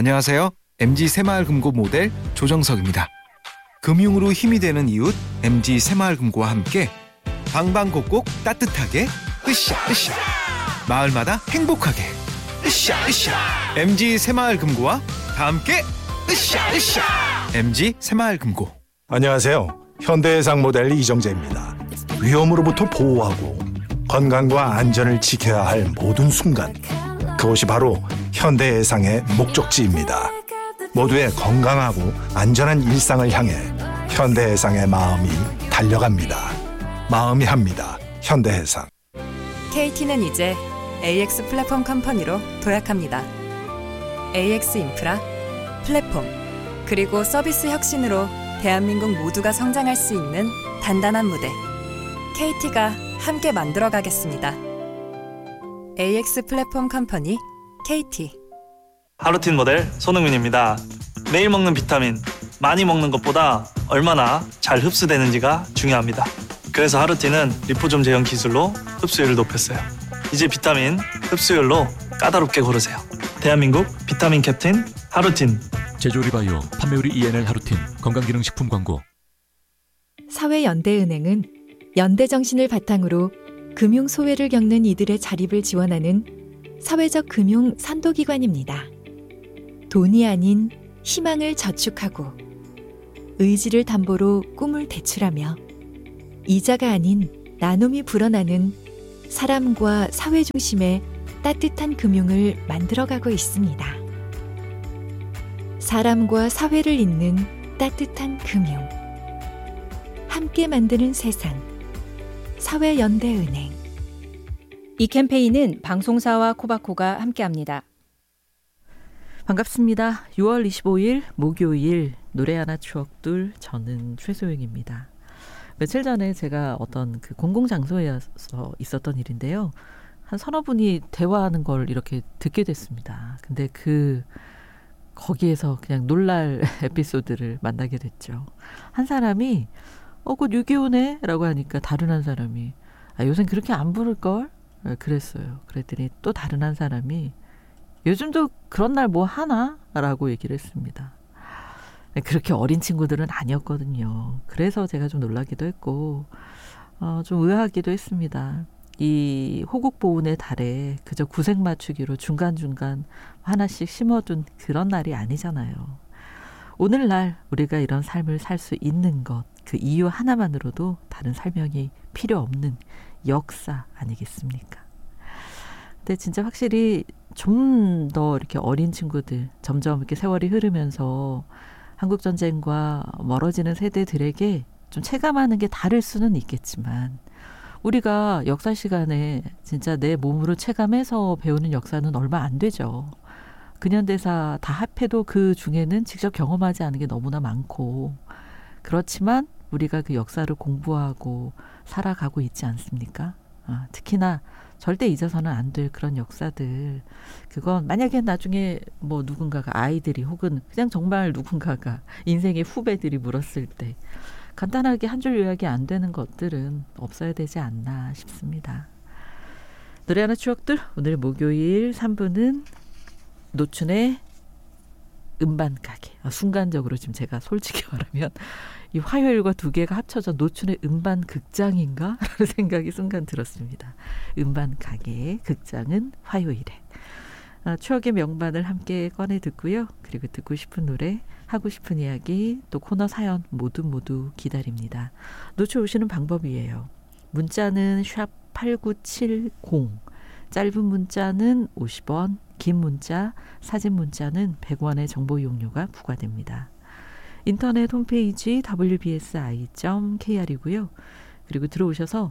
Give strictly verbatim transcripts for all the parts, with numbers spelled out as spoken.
안녕하세요. 엠지 새마을금고 모델 조정석입니다. 금융으로 힘이 되는 이웃 엠지 새마을금고와 함께 방방곡곡 따뜻하게 으쌰 으쌰 마을마다 행복하게 으쌰 으쌰 엠지 새마을금고와 다 함께 으쌰 으쌰 엠지 새마을금고. 안녕하세요. 현대해상 모델 이정재입니다. 위험으로부터 보호하고 건강과 안전을 지켜야 할 모든 순간, 그것이 바로 현대해상의 목적지입니다. 모두의 건강하고 안전한 일상을 향해 현대해상의 마음이 달려갑니다. 마음이 합니다. 현대해상. 케이티는 이제 에이엑스 플랫폼 컴퍼니로 도약합니다. 에이엑스 인프라, 플랫폼, 그리고 서비스 혁신으로 대한민국 모두가 성장할 수 있는 단단한 무대, 케이티가 함께 만들어가겠습니다. 에이엑스 플랫폼 컴퍼니 케이티. 하루틴 모델 손흥민입니다. 매일 먹는 비타민, 많이 먹는 것보다 얼마나 잘 흡수되는지가 중요합니다. 그래서 하루틴은 리포좀 제형 기술로 흡수율을 높였어요. 이제 비타민 흡수율로 까다롭게 고르세요. 대한민국 비타민 캡틴 하루틴. 제조리바이오 판매우리 이엔엘 하루틴 건강기능식품 광고. 사회연대은행은 연대정신을 바탕으로 금융 소외를 겪는 이들의 자립을 지원하는 사회적 금융 선도기관입니다. 돈이 아닌 희망을 저축하고 의지를 담보로 꿈을 대출하며 이자가 아닌 나눔이 불어나는 사람과 사회 중심의 따뜻한 금융을 만들어가고 있습니다. 사람과 사회를 잇는 따뜻한 금융. 함께 만드는 세상. 사회연대은행. 이 캠페인은 방송사와 코바코가 함께합니다. 반갑습니다. 유월 이십오일 목요일 노래 하나 추억둘, 저는 최소영입니다. 며칠 전에 제가 어떤 그 공공장소에서 있었던 일인데요. 한 서너 분이 대화하는 걸 이렇게 듣게 됐습니다. 근데 그 거기에서 그냥 놀랄 에피소드를 만나게 됐죠. 한 사람이 어, 곧 유기오네? 라고 하니까 다른 한 사람이 아, 요샌 그렇게 안 부를걸? 그랬어요. 그랬더니 또 다른 한 사람이 요즘도 그런 날 뭐 하나? 라고 얘기를 했습니다. 그렇게 어린 친구들은 아니었거든요. 그래서 제가 좀 놀라기도 했고 어, 좀 의아하기도 했습니다. 이 호국보훈의 달에 그저 구색 맞추기로 중간중간 하나씩 심어둔 그런 날이 아니잖아요. 오늘날 우리가 이런 삶을 살 수 있는 것, 그 이유 하나만으로도 다른 설명이 필요 없는 역사 아니겠습니까? 근데 진짜 확실히 좀 더 이렇게 어린 친구들, 점점 이렇게 세월이 흐르면서 한국전쟁과 멀어지는 세대들에게 좀 체감하는 게 다를 수는 있겠지만, 우리가 역사 시간에 진짜 내 몸으로 체감해서 배우는 역사는 얼마 안 되죠. 근현대사 다 합해도 그 중에는 직접 경험하지 않은 게 너무나 많고, 그렇지만 우리가 그 역사를 공부하고 살아가고 있지 않습니까? 아, 특히나 절대 잊어서는 안 될 그런 역사들. 그건 만약에 나중에 뭐 누군가가, 아이들이 혹은 그냥 정말 누군가가 인생의 후배들이 물었을 때 간단하게 한 줄 요약이 안 되는 것들은 없어야 되지 않나 싶습니다. 노래 하나 추억들, 오늘 목요일 삼 부는 노춘의 음반가게. 아, 순간적으로 지금 제가 솔직히 말하면 이 화요일과 두 개가 합쳐져 노춘의 음반극장인가? 라는 생각이 순간 들었습니다. 음반가게, 극장은 화요일에. 아, 추억의 명반을 함께 꺼내 듣고요. 그리고 듣고 싶은 노래, 하고 싶은 이야기, 또 코너 사연 모두 모두 기다립니다. 노출 오시는 방법이에요. 문자는 샵 팔구칠공, 짧은 문자는 오십 원, 긴 문자, 사진 문자는 백 원의 정보 이용료가 부과됩니다. 인터넷 홈페이지 더블유비에스아이 닷 케이알이고요. 그리고 들어오셔서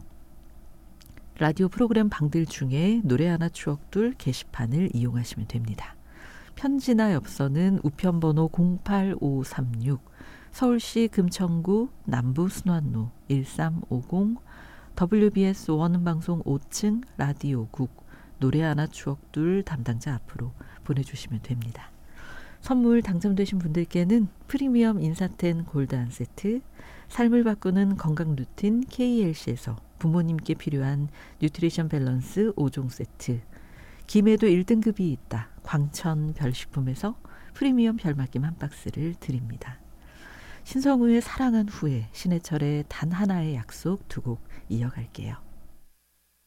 라디오 프로그램 방들 중에 노래 하나 추억둘 게시판을 이용하시면 됩니다. 편지나 엽서는 우편번호 공팔오삼육, 서울시 금천구 남부순환로 일삼오공, 더블유비에스 원음방송 오 층 라디오국 노래 하나 추억둘 담당자 앞으로 보내주시면 됩니다. 선물 당첨되신 분들께는 프리미엄 인사텐 골드 한 세트, 삶을 바꾸는 건강 루틴 케이엘씨에서 부모님께 필요한 뉴트리션 밸런스 오 종 세트, 김에도 일 등급이 있다 광천 별식품에서 프리미엄 별맛김 한 박스를 드립니다. 신성우의 사랑한 후에, 신해철의 단 하나의 약속 두 곡 이어갈게요.